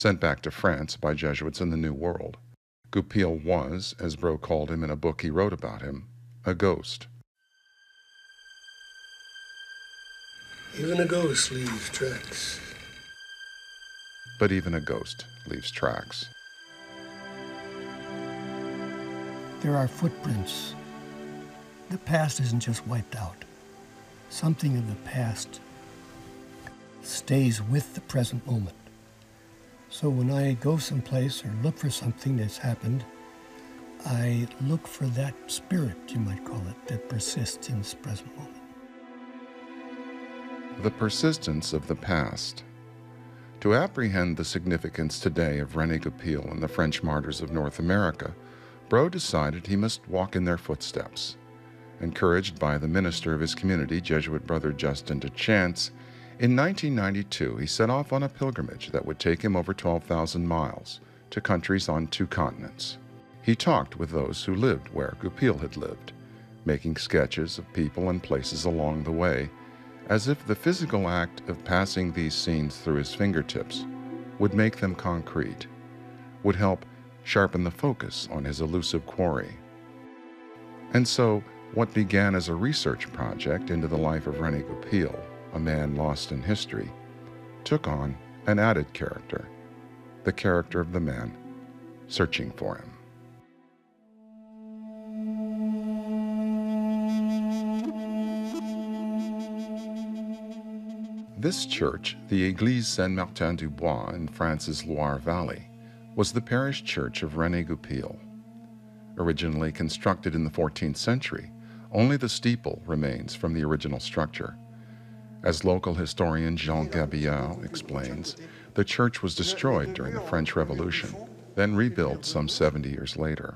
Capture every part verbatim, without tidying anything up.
Sent back to France by Jesuits in the New World, Goupil was, as Brault called him in a book he wrote about him, a ghost. Even a ghost leaves tracks. But even a ghost leaves tracks. There are footprints. The past isn't just wiped out. Something of the past stays with the present moment. So when I go someplace or look for something that's happened, I look for that spirit, you might call it, that persists in this present moment. The persistence of the past. To apprehend the significance today of René Goupil and the French martyrs of North America, Brault decided he must walk in their footsteps. Encouraged by the minister of his community, Jesuit brother Justin de Chance, in nineteen ninety-two he set off on a pilgrimage that would take him over twelve thousand miles to countries on two continents. He talked with those who lived where Goupil had lived, making sketches of people and places along the way, as if the physical act of passing these scenes through his fingertips would make them concrete, would help sharpen the focus on his elusive quarry. And so, what began as a research project into the life of René Goupil, a man lost in history, took on an added character, the character of the man searching for him. This church, the Église Saint-Martin-du-Bois in France's Loire Valley, was the parish church of René Goupil. Originally constructed in the fourteenth century, only the steeple remains from the original structure. As local historian Jean Gabillard explains, the church was destroyed during the French Revolution, then rebuilt some seventy years later.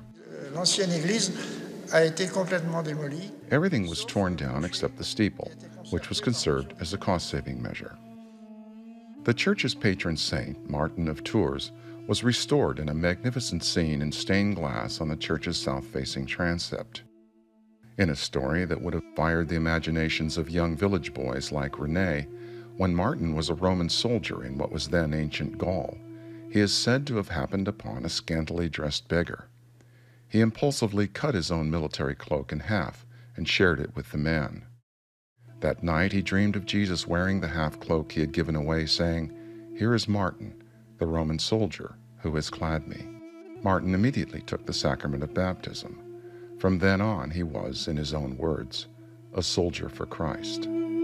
Everything was torn down except the steeple, which was conserved as a cost-saving measure. The church's patron saint, Martin of Tours, was restored in a magnificent scene in stained glass on the church's south-facing transept. In a story that would have fired the imaginations of young village boys like René, when Martin was a Roman soldier in what was then ancient Gaul, he is said to have happened upon a scantily dressed beggar. He impulsively cut his own military cloak in half and shared it with the man. That night he dreamed of Jesus wearing the half-cloak he had given away, saying, "Here is Martin, the Roman soldier, who has clad me." Martin immediately took the sacrament of baptism. From then on, he was, in his own words, a soldier for Christ.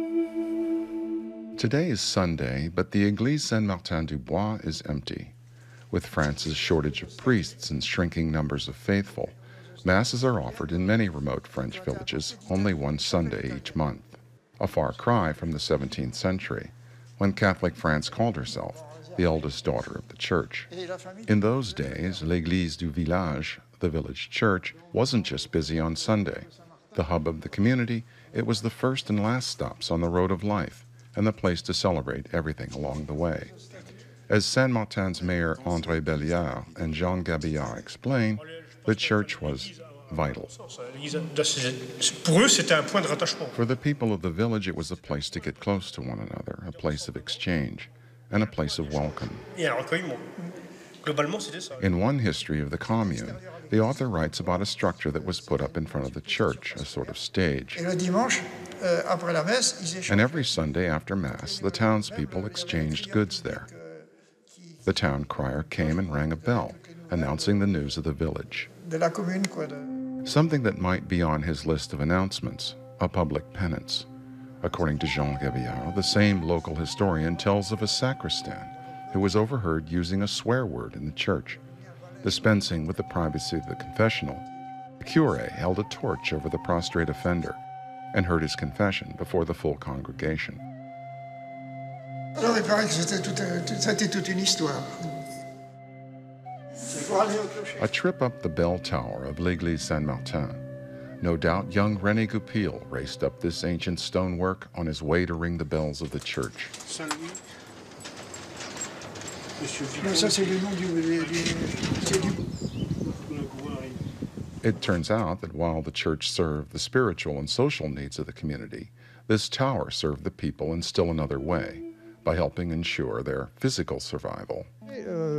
Today is Sunday, but the Église Saint-Martin-du-Bois is empty. With France's shortage of priests and shrinking numbers of faithful, masses are offered in many remote French villages only one Sunday each month, a far cry from the seventeenth century, when Catholic France called herself the eldest daughter of the church. In those days, l'Église du village, the village church, wasn't just busy on Sunday. The hub of the community, it was the first and last stops on the road of life, and the place to celebrate everything along the way. As Saint-Martin's mayor André Belliard and Jean Gabillard explain, the church was vital. For the people of the village, it was a place to get close to one another, a place of exchange, and a place of welcome. In one history of the commune, the author writes about a structure that was put up in front of the church, a sort of stage. And every Sunday after Mass, the townspeople exchanged goods there. The town crier came and rang a bell, announcing the news of the village. Something that might be on his list of announcements, a public penance. According to Jean Gabillard, the same local historian tells of a sacristan who was overheard using a swear word in the church. Dispensing with the privacy of the confessional, the curé held a torch over the prostrate offender and heard his confession before the full congregation. A trip up the bell tower of l'Église Saint-Martin. No doubt young René Goupil raced up this ancient stonework on his way to ring the bells of the church. It turns out that while the church served the spiritual and social needs of the community, this tower served the people in still another way, by helping ensure their physical survival.